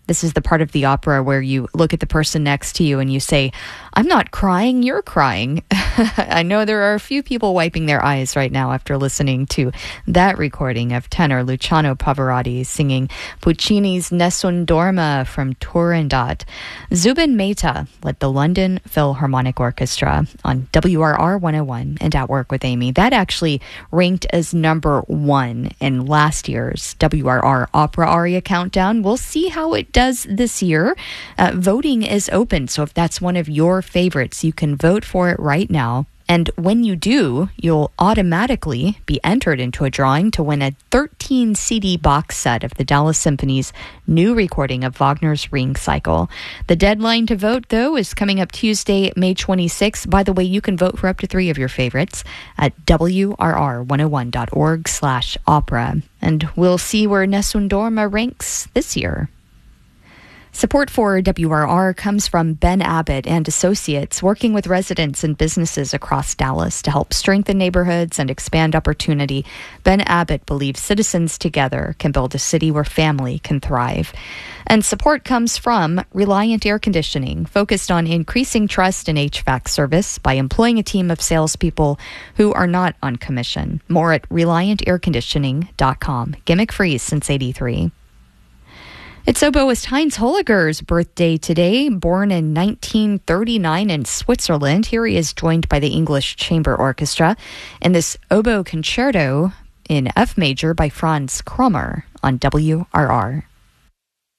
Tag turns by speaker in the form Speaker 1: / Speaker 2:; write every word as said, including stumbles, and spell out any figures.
Speaker 1: This is the part of the opera where you look at the person next to you and you say, I'm not crying, you're crying. I know there are a few people wiping their eyes right now after listening to that recording of tenor Luciano Pavarotti singing Puccini's Nessun Dorma from Turandot. Zubin Mehta led the London Philharmonic Orchestra on W R R one oh one and At Work with Amy. That actually ranked as number one in last year's W R R Opera Aria Countdown. We'll see how it does this year. Uh, voting is open, so if that's one of your favorites, you can vote for it right now. And when you do, you'll automatically be entered into a drawing to win a thirteen C D box set of the Dallas Symphony's new recording of Wagner's Ring Cycle. The deadline to vote, though, is coming up Tuesday, May twenty-sixth. By the way, you can vote for up to three of your favorites at W R R one oh one dot org slash opera. And we'll see where Nessun Dorma ranks this year. Support for W R R comes from Ben Abbott and Associates, working with residents and businesses across Dallas to help strengthen neighborhoods and expand opportunity. Ben Abbott believes citizens together can build a city where family can thrive. And support comes from Reliant Air Conditioning, focused on increasing trust in H V A C service by employing a team of salespeople who are not on commission. More at reliant air conditioning dot com. Gimmick free since eighty-three. It's oboist Heinz Holliger's birthday today. Born in nineteen thirty-nine in Switzerland, here he is joined by the English Chamber Orchestra in this oboe concerto in F major by Franz Krommer on W R R.